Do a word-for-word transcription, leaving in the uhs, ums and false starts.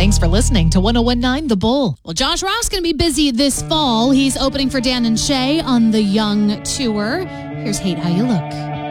Thanks for listening to one oh one nine The Bull. Well, Josh Ross going to be busy this fall. He's opening for Dan and Shay on the Young Tour. Here's Hate How You Look.